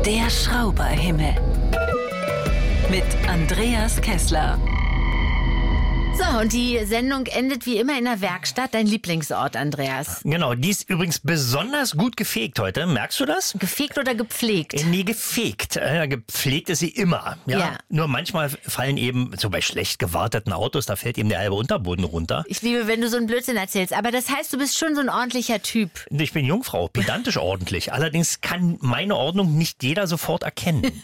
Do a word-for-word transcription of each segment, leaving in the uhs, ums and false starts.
Der Schrauberhimmel. Mit Andreas Kessler. So, und die Sendung endet wie immer in der Werkstatt, dein Lieblingsort, Andreas. Genau, die ist übrigens besonders gut gefegt heute. Merkst du das? Gefegt oder gepflegt? Nee, gefegt. Äh, gepflegt ist sie immer. Ja? Ja. Nur manchmal fallen eben, so bei schlecht gewarteten Autos, da fällt eben der halbe Unterboden runter. Ich liebe, wenn du so einen Blödsinn erzählst. Aber das heißt, du bist schon so ein ordentlicher Typ. Ich bin Jungfrau, pedantisch ordentlich. Allerdings kann meine Ordnung nicht jeder sofort erkennen.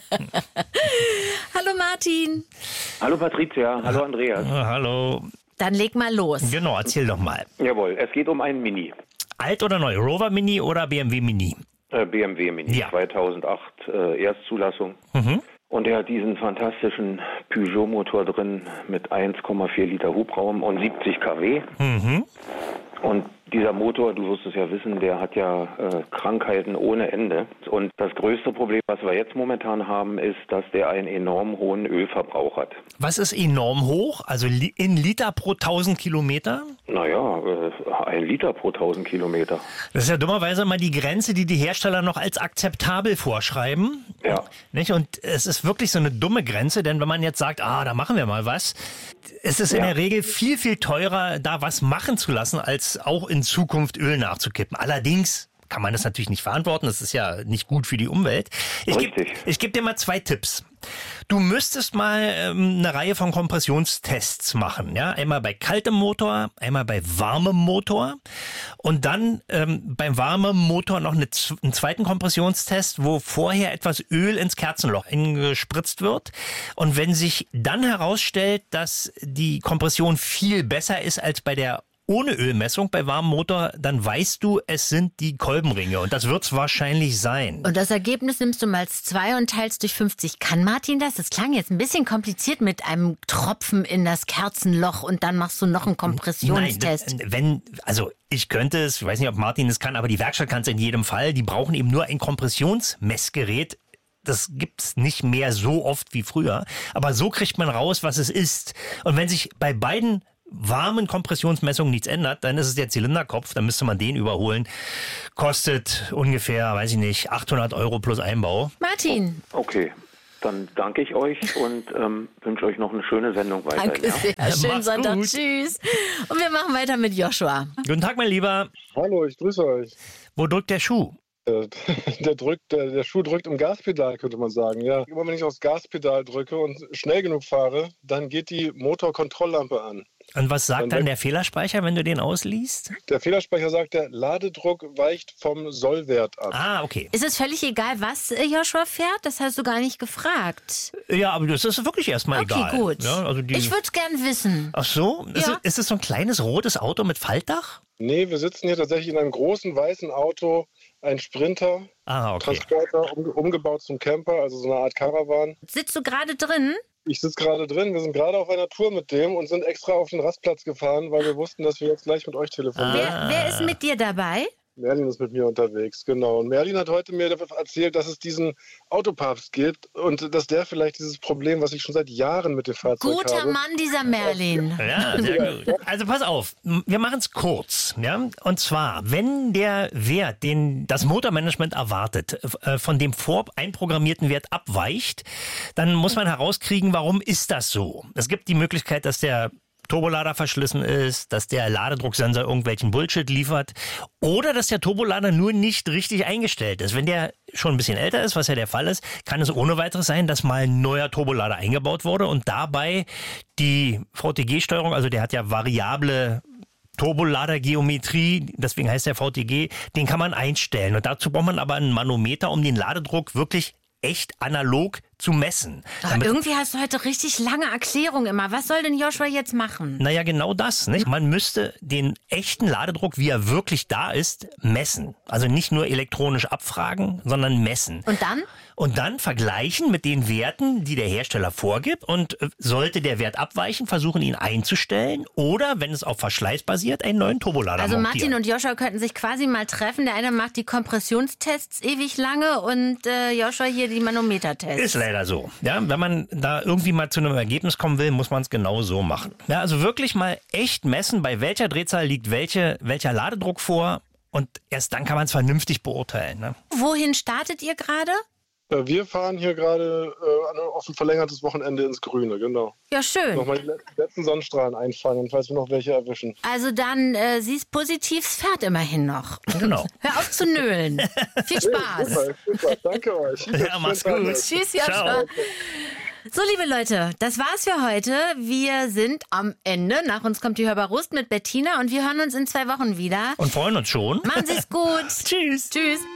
Hallo Martin. Hallo Patricia, hallo Andreas. Ah, hallo. Dann leg mal los. Genau, erzähl doch mal. Jawohl, es geht um einen Mini. Alt oder neu? Rover Mini oder B M W Mini? Äh, B M W Mini, Ja. zweitausendacht äh, Erstzulassung. Mhm. Und er hat diesen fantastischen Peugeot-Motor drin mit eins Komma vier Liter Hubraum und siebzig Kilowatt. Mhm. Und dieser Motor, du wirst es ja wissen, der hat ja äh, Krankheiten ohne Ende. Und das größte Problem, was wir jetzt momentan haben, ist, dass der einen enorm hohen Ölverbrauch hat. Was ist enorm hoch? Also li- in Liter pro tausend Kilometer? Naja, äh, ein Liter pro tausend Kilometer. Das ist ja dummerweise immer die Grenze, die die Hersteller noch als akzeptabel vorschreiben. Ja. Nicht? Und es ist wirklich so eine dumme Grenze, denn wenn man jetzt sagt, ah, da machen wir mal was, es ist in Ja. der Regel viel, viel teurer, da was machen zu lassen, als auch in Zukunft Öl nachzukippen. Allerdings kann man das natürlich nicht verantworten, das ist ja nicht gut für die Umwelt. Ich gebe Richtig. ich geb dir mal zwei Tipps. Du müsstest mal ähm, eine Reihe von Kompressionstests machen. Ja? Einmal bei kaltem Motor, einmal bei warmem Motor und dann ähm, beim warmen Motor noch eine, einen zweiten Kompressionstest, wo vorher etwas Öl ins Kerzenloch gespritzt wird. Und wenn sich dann herausstellt, dass die Kompression viel besser ist als bei der ohne Ölmessung bei warmem Motor, dann weißt du, es sind die Kolbenringe. Und das wird es wahrscheinlich sein. Und das Ergebnis nimmst du mal zwei und teilst durch fünfzig. Kann Martin das? Das klang jetzt ein bisschen kompliziert mit einem Tropfen in das Kerzenloch und dann machst du noch einen Kompressionstest. Nein, wenn, also ich könnte es, ich weiß nicht, ob Martin es kann, aber die Werkstatt kann es in jedem Fall. Die brauchen eben nur ein Kompressionsmessgerät. Das gibt's nicht mehr so oft wie früher. Aber so kriegt man raus, was es ist. Und wenn sich bei beiden warmen Kompressionsmessungen nichts ändert, dann ist es der Zylinderkopf, dann müsste man den überholen. Kostet ungefähr, weiß ich nicht, achthundert Euro plus Einbau. Martin. Okay, dann danke ich euch und ähm, wünsche euch noch eine schöne Sendung weiterhin. Danke Ja? sehr. Ja, Schönen mach's Sonntag. gut. Tschüss. Und wir machen weiter mit Joshua. Guten Tag, mein Lieber. Hallo, ich grüße euch. Wo drückt der Schuh? Äh, Der, drückt, der, der Schuh drückt im Gaspedal, könnte man sagen. Ja. Immer wenn ich aufs Gaspedal drücke und schnell genug fahre, dann geht die Motorkontrolllampe an. Und was sagt Dann dann weg- der Fehlerspeicher, wenn du den ausliest? Der Fehlerspeicher sagt, der Ladedruck weicht vom Sollwert ab. Ah, okay. Ist es völlig egal, was äh, Joshua fährt? Das hast du gar nicht gefragt. Ja, aber das ist wirklich erstmal Okay, egal. gut. Ja, also die, Ich würde es gern wissen. Ach so? Ist, Ja. es, ist es so ein kleines rotes Auto mit Faltdach? Nee, wir sitzen hier tatsächlich in einem großen weißen Auto, ein Sprinter, Ah, okay. Transporter, um, umgebaut zum Camper, also so eine Art Caravan. Sitzt du gerade drin? Ich sitze gerade drin, wir sind gerade auf einer Tour mit dem und sind extra auf den Rastplatz gefahren, weil wir wussten, dass wir jetzt gleich mit euch telefonieren. Wer, wer ist mit dir dabei? Merlin ist mit mir unterwegs, genau. Und Merlin hat heute mir erzählt, dass es diesen Autopapst gibt und dass der vielleicht dieses Problem, was ich schon seit Jahren mit dem Fahrzeug Guter habe. Mann, dieser Merlin. Ja, sehr gut. Also pass auf, wir machen es kurz. Ja? Und zwar, wenn der Wert, den das Motormanagement erwartet, äh, von dem voreinprogrammierten Wert abweicht, dann muss man herauskriegen, warum ist das so. Es gibt die Möglichkeit, dass der Turbolader verschlissen ist, dass der Ladedrucksensor irgendwelchen Bullshit liefert oder dass der Turbolader nur nicht richtig eingestellt ist. Wenn der schon ein bisschen älter ist, was ja der Fall ist, kann es ohne weiteres sein, dass mal ein neuer Turbolader eingebaut wurde und dabei die V T G-Steuerung, also der hat ja variable Turboladergeometrie, deswegen heißt der V T G, den kann man einstellen. Und dazu braucht man aber einen Manometer, um den Ladedruck wirklich echt analog zu messen. Aber Damit- irgendwie hast du heute richtig lange Erklärung immer. Was soll denn Joshua jetzt machen? Naja, genau das, nicht? Man müsste den echten Ladedruck, wie er wirklich da ist, messen. Also nicht nur elektronisch abfragen, sondern messen. Und dann? Und dann vergleichen mit den Werten, die der Hersteller vorgibt. Und äh, sollte der Wert abweichen, versuchen ihn einzustellen. Oder, wenn es auf Verschleiß basiert, einen neuen Turbolader Also montieren. Martin und Joshua könnten sich quasi mal treffen. Der eine macht die Kompressionstests ewig lange und äh, Joshua hier die Manometertests. Ist leider so. Ja, wenn man da irgendwie mal zu einem Ergebnis kommen will, muss man es genau so machen. Ja, also wirklich mal echt messen, bei welcher Drehzahl liegt welche, welcher Ladedruck vor. Und erst dann kann man es vernünftig beurteilen. Ne? Wohin startet ihr gerade? Äh, Wir fahren hier gerade äh, auf ein verlängertes Wochenende ins Grüne, genau. Ja, schön. Nochmal die letzten Sonnenstrahlen einfangen, falls wir noch welche erwischen. Also dann äh, siehst positiv, es fährt immerhin noch. Genau. Hör auf zu nölen. Viel Spaß. Super, super, danke euch. Ja, mach's gut. Tschüss, Joscha. Ciao. So, liebe Leute, das war's für heute. Wir sind am Ende. Nach uns kommt die Hörbar Rust mit Bettina und wir hören uns in zwei Wochen wieder. Und freuen uns schon. Machen Sie's gut. Tschüss. Tschüss.